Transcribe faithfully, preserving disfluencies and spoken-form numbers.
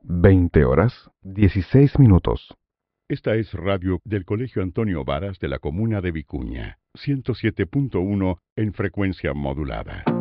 veinte horas, dieciséis minutos. Esta es radio del Colegio Antonio Varas de la comuna de Vicuña, ciento siete punto uno en frecuencia modulada.